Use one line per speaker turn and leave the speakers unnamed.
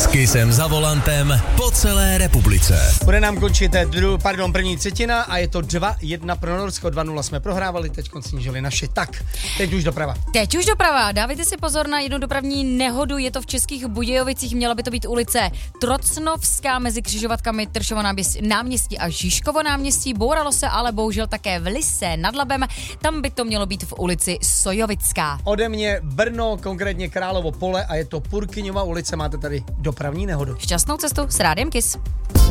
S Kissem za volantem po celé republice.
Bude nám končit první třetina a je to 2-1 pro Norsko. 2-0 jsme prohrávali, teď snížili naše. Tak, teď už doprava.
Dávajte si pozor na jednu dopravní nehodu. Je to v Českých Budějovicích, měla by to být ulice Trocnovská mezi křižovatkami Tršovo náměstí a Žižkovo náměstí. Bouralo se ale bohužel také v Lysé nad Labem. Tam by to mělo být v ulici Sojovická.
Ode mě Brno, konkrétně Královo pole a je to Purkyňova ulice. Máte tady dopravní nehodu.
Šťastnou cestu s Rádiem Kiss.